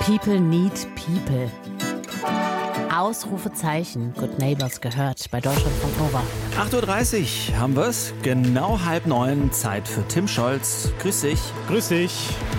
People need people. Ausrufezeichen. Good Neighbors gehört bei Deutschlandfunk Nova. 8.30 Uhr haben wir es. Genau 8:30. Zeit für Tim Scholz. Grüß dich. Grüß dich.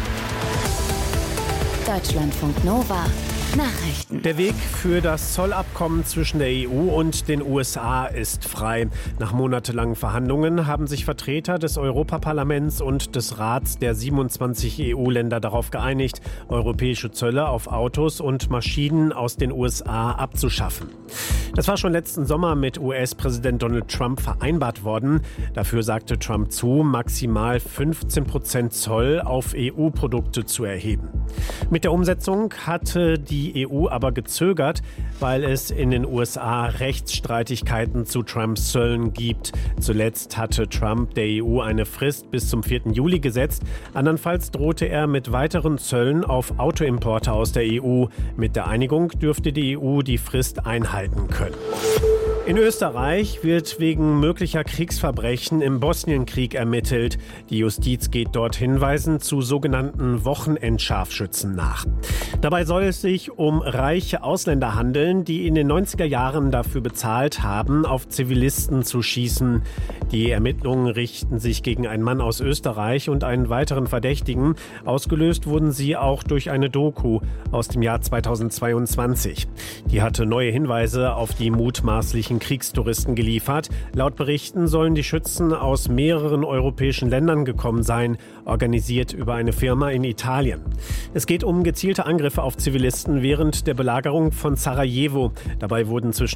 Deutschlandfunk Nova. Nachrichten. Der Weg für das Zollabkommen zwischen der EU und den USA ist frei. Nach monatelangen Verhandlungen haben sich Vertreter des Europaparlaments und des Rats der 27 EU-Länder darauf geeinigt, europäische Zölle auf Autos und Maschinen aus den USA abzuschaffen. Das war schon letzten Sommer mit US-Präsident Donald Trump vereinbart worden. Dafür sagte Trump zu, maximal 15% Zoll auf EU-Produkte zu erheben. Mit der Umsetzung hatte die EU aber gezögert, weil es in den USA Rechtsstreitigkeiten zu Trumps Zöllen gibt. Zuletzt hatte Trump der EU eine Frist bis zum 4. Juli gesetzt. Andernfalls drohte er mit weiteren Zöllen auf Autoimporte aus der EU. Mit der Einigung dürfte die EU die Frist einhalten können. In Österreich wird wegen möglicher Kriegsverbrechen im Bosnienkrieg ermittelt. Die Justiz geht dort Hinweisen zu sogenannten Wochenendscharfschützen nach. Dabei soll es sich um reiche Ausländer handeln, die in den 90er Jahren dafür bezahlt haben, auf Zivilisten zu schießen. Die Ermittlungen richten sich gegen einen Mann aus Österreich und einen weiteren Verdächtigen. Ausgelöst wurden sie auch durch eine Doku aus dem Jahr 2022. Die hatte neue Hinweise auf die mutmaßlichen Kriegstouristen geliefert. Laut Berichten sollen die Schützen aus mehreren europäischen Ländern gekommen sein, organisiert über eine Firma in Italien. Es geht um gezielte Angriffe auf Zivilisten während der Belagerung von Sarajevo. Dabei wurden zwischen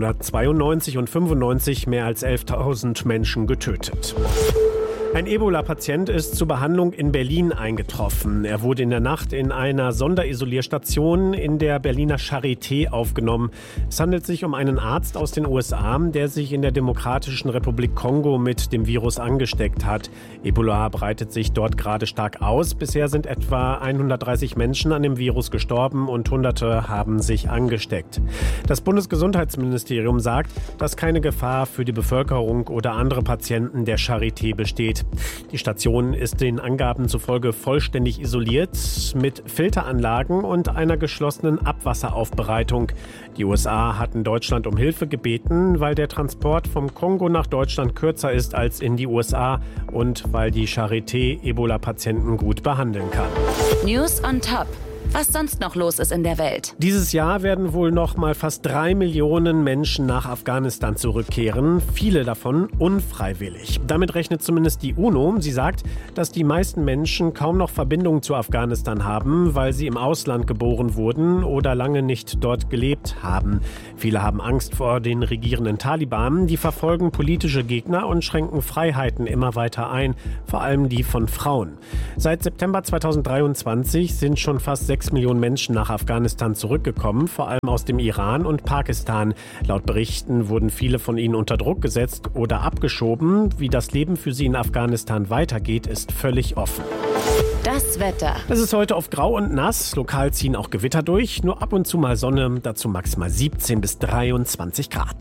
1992 und 1995 mehr als 11.000 Menschen getötet. Ein Ebola-Patient ist zur Behandlung in Berlin eingetroffen. Er wurde in der Nacht in einer Sonderisolierstation in der Berliner Charité aufgenommen. Es handelt sich um einen Arzt aus den USA, der sich in der Demokratischen Republik Kongo mit dem Virus angesteckt hat. Ebola breitet sich dort gerade stark aus. Bisher sind etwa 130 Menschen an dem Virus gestorben und Hunderte haben sich angesteckt. Das Bundesgesundheitsministerium sagt, dass keine Gefahr für die Bevölkerung oder andere Patienten der Charité besteht. Die Station ist den Angaben zufolge vollständig isoliert mit Filteranlagen und einer geschlossenen Abwasseraufbereitung. Die USA hatten Deutschland um Hilfe gebeten, weil der Transport vom Kongo nach Deutschland kürzer ist als in die USA und weil die Charité Ebola-Patienten gut behandeln kann. News on Top. Was sonst noch los ist in der Welt. Dieses Jahr werden wohl noch mal fast 3 Millionen Menschen nach Afghanistan zurückkehren, viele davon unfreiwillig. Damit rechnet zumindest die UNO. Sie sagt, dass die meisten Menschen kaum noch Verbindungen zu Afghanistan haben, weil sie im Ausland geboren wurden oder lange nicht dort gelebt haben. Viele haben Angst vor den regierenden Taliban. Die verfolgen politische Gegner und schränken Freiheiten immer weiter ein, vor allem die von Frauen. Seit September 2023 sind schon fast 6 Millionen Menschen nach Afghanistan zurückgekommen, vor allem aus dem Iran und Pakistan. Laut Berichten wurden viele von ihnen unter Druck gesetzt oder abgeschoben. Wie das Leben für sie in Afghanistan weitergeht, ist völlig offen. Das Wetter. Es ist heute oft grau und nass. Lokal ziehen auch Gewitter durch. Nur ab und zu mal Sonne. Dazu maximal 17 bis 23 Grad.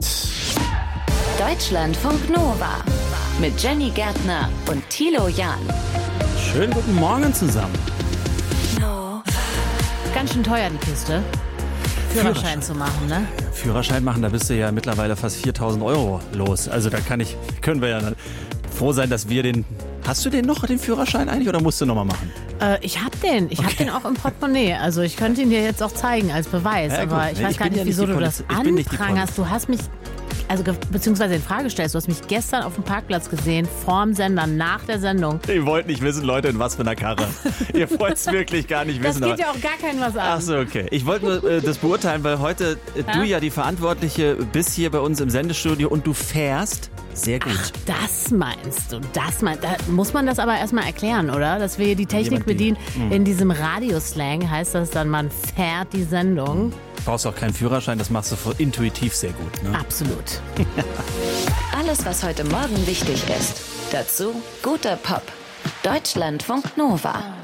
Deutschlandfunk Nova. Mit Jenny Gärtner und Thilo Jahn. Schönen guten Morgen zusammen. Ganz schön teuer, die Kiste. Führerschein zu machen, ne? Führerschein machen, da bist du ja mittlerweile fast 4.000 Euro los. Also da können wir ja froh sein, dass wir den... Hast du den noch, den Führerschein eigentlich, oder musst du nochmal machen? Ich hab den. Ich hab den auch im Portemonnaie. Also ich könnte ihn dir jetzt auch zeigen als Beweis. Ja, aber ich weiß gar nicht, wieso du das anprangerst. Du hast mich... beziehungsweise in Frage stellst. Du hast mich gestern auf dem Parkplatz gesehen, vorm Sender, nach der Sendung. Ihr wollt nicht wissen, Leute, in was für einer Karre. Ihr wollt es wirklich gar nicht wissen. Das geht ja auch gar keinem was an. Ach so, okay. Ich wollte nur das beurteilen, weil heute du ja die Verantwortliche bist hier bei uns im Sendestudio und du fährst sehr gut. Ach, das meinst du. Da muss man das aber erstmal erklären, oder? Dass wir hier die Technik bedienen. In diesem Radioslang heißt das dann, man fährt die Sendung. Du brauchst auch keinen Führerschein, das machst du intuitiv sehr gut. Ne? Absolut. Alles, was heute Morgen wichtig ist. Dazu guter Pop. Deutschlandfunk Nova.